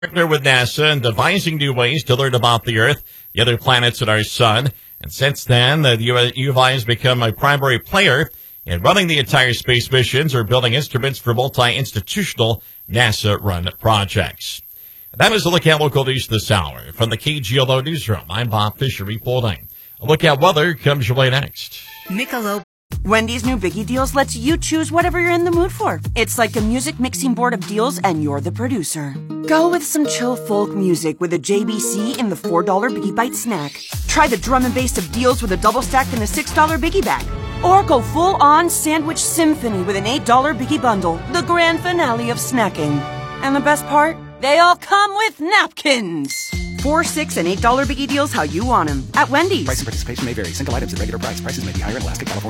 Partner with NASA and devising new ways to learn about the Earth, the other planets, and our sun. And since then, the UVI has become a primary player in running the entire space missions or building instruments for multi-institutional NASA-run projects. That is a look at local news this hour. From the KGLO Newsroom, I'm Bob Fisher reporting. A look at weather comes your way next. Michelob. Wendy's new Biggie Deals lets you choose whatever you're in the mood for. It's like a music mixing board of deals and you're the producer. Go with some chill folk music with a JBC in the $4 Biggie Bite snack. Try the drum and bass of deals with a double stack in the $6 Biggie Bag. Or go full-on sandwich symphony with an $8 Biggie Bundle, the grand finale of snacking. And the best part? They all come with napkins. $4, $6, and $8 Biggie Deals how you want them. At Wendy's. Price and participation may vary. Single items at regular price. Prices may be higher in Alaska, California.